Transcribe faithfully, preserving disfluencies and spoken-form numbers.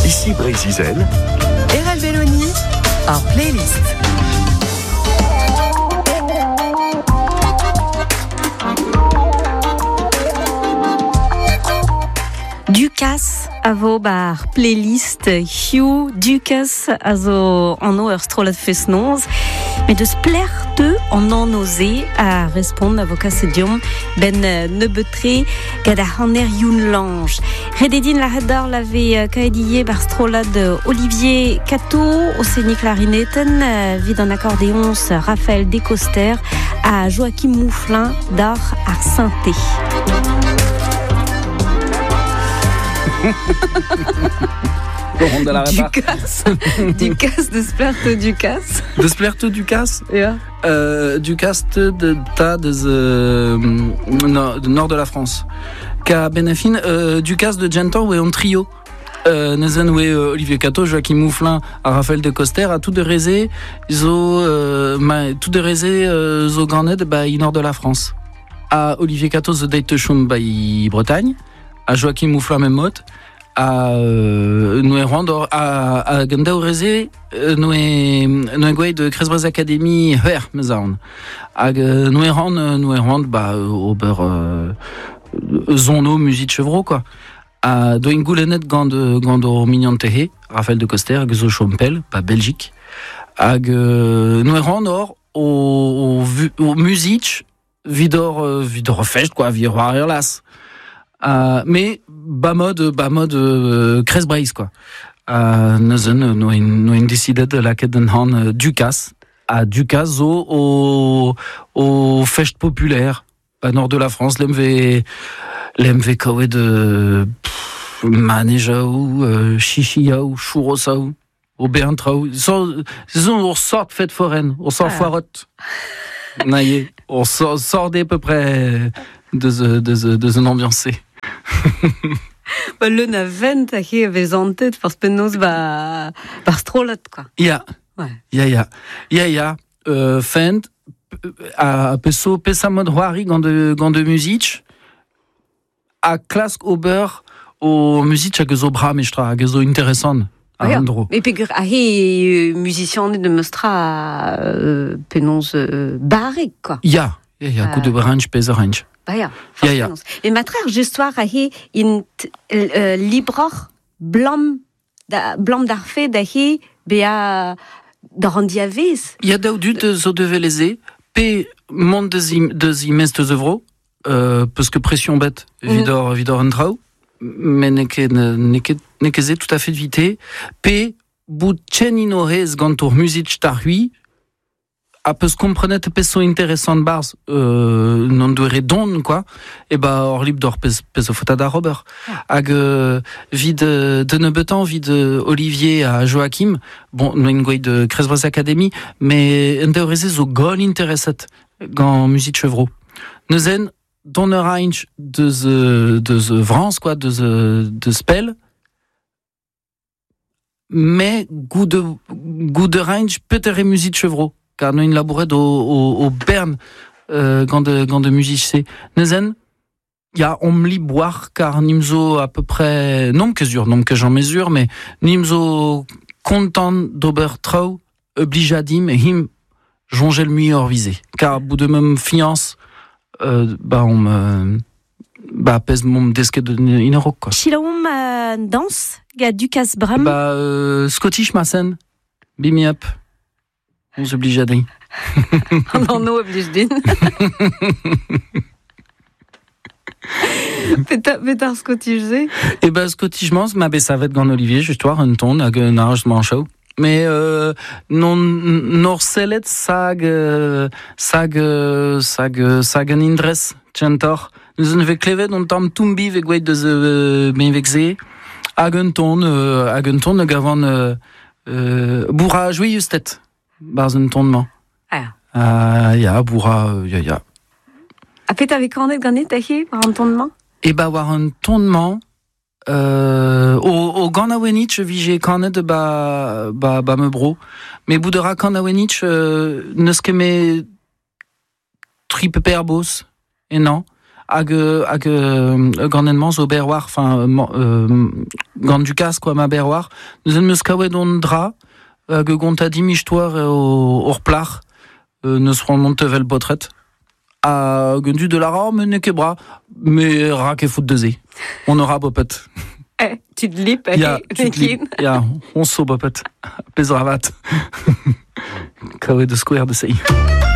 Ici Brézizel. Erel Belloni, en playlist. Dukas avo bar playlist Hugh Dukas also anno ur strolet fesnoz mais de splerte en an osé à répondre à vos cassedium ben nebetré gada haner youn lange rededin la hadar l'avait kaediye bar strolad Olivier Cato au scénic clarineten vid en accordéon Raphaël Descoster à Joachim Mouflin d'art à synthé. Dukas, Dukas de Splerte Dukas. De Splerte Dukas? Ja. Euh, Dukas de ta de uh, nord de la France. Ka benefin euh, Dukas de Gentor ou en trio. Euh, Nezen ou euh, Olivier Cato, Joachim Mouflin, à Raphaël Descoster, à tout de rézé, zo euh, ma, tout de rézé euh, zo ganet bah nord de la France. À Olivier Cato zo date chum bah Bretagne. À Joachim Mouflin même mot, à euh, nous rendre à à Ganda Orezé, nous nous gouay de Cresbres Academy her mezaun. À nous rendre nous rendre bah au beurre zono musique chevreau quoi. À doing goulenet gand gando mignon tehé, Raphaël Descoster, Gzo Chompel, pas Belgique. À nous rendre au au musique vidor vidor fest quoi, vidor las. Uh, mais bas mode bas mode euh, Cresbreis quoi. Uh, nous nous nous décidé de la quête d'un uh, Dukas à Dukas au au, au fest populaire à nord de la France l'M l'M Kowe de Maneja ou euh, Chichia ou Chourosa ou au Béantrao sont sont sorte fête foraine on sort ah. Foirotte naïe on sort sort à peu près de de de de une ambiancée. Le navent a qui avait en tête parce que nous va par strolet quoi. Ja. Ouais. Ja ja. Ja ja. Euh fend a peso pesa mod hoari gant de gant de musique a klask ober o musique a gezo bra mestra a gezo intéressant. Ah, ja. Mais pegur a he musicien de mestra euh, penons euh, barré quoi. Ja. Ja ja, coup de branch pesa range. Ah ja, ja, ja. Et ma trère j'histoire a he in uh, libroch blam da blam d'arfe da he bea d'randiavez. Ja da du de zo de veleze p monde de zim de zimes de zevro euh parce que pression bête vidor mm. vidor entrau mais neke neke nekeze tout à fait vite p butchenino hez gantor music tarhui a peu ce comprenait peso intéressant de bars euh, non de don quoi et bah hors libre d'or peso fotada Robert ag vide de nebetan vide Olivier à Joachim bon nous de Cresbres Academy mais intéressé zo gol intéressé dans musique chevreau neuzen donner range de the de the France quoi de the de spell mais goût de goût de range peut-être musique chevreau car nous labourait au, au, au Berne, euh, quand de, quand de musiciens. Nezen, il y a, on me lit boire, car nimzo à peu près, non que sûr, non que j'en mesure, mais nimzo content d'obertrau, obligadim, him, jongel meilleur visé. Car au bout de même fiance, euh, bah, on me, bah, pèse mon desque de inero, quoi. Chilaum, euh, danse, ga Dukas Bram. Bah, euh, Scottish Massen, beam me up. On s'oblige à dire. Non, non, oblige à dire. Pétard Scottish, eh ben, Scottish Mans, ma bessavet gan Olivier, justoire, un ton, ag un arge manchau. Mais, euh, non, norcelet sag, sag, sag, sag an indres, tchentor. Nous en avait clevet, on tam tumbi, ve gouet de ze, ben vexé. Ag un ton, ag un ton, gavant, euh, bourra joyeux tête. Bars un tournement. Ah. Ah, ya, bourra, ya, ya. A fait avec quand est gagné taché par un tournement? Eh bah, avoir un tournement, euh, au, au Ganawenich, vigé quand est de ba, ba, ba me bro. Mais boudera Ganawenich, euh, ne ce que mes tripe perbos, et non. hag hag gannenman zo berwar, enfin gant du cas quoi ma berwar, nous en meus kavet on dra hag gonta dimishtoir ur plar, neus fran montevel potret. A gundu de la rame ne kebra, mais ra ke fout de ze. On aura bopet. Eh, tu te lip, ja, tu te lip. Ja, on so bopet. Pezravat. Kavet de square de sei.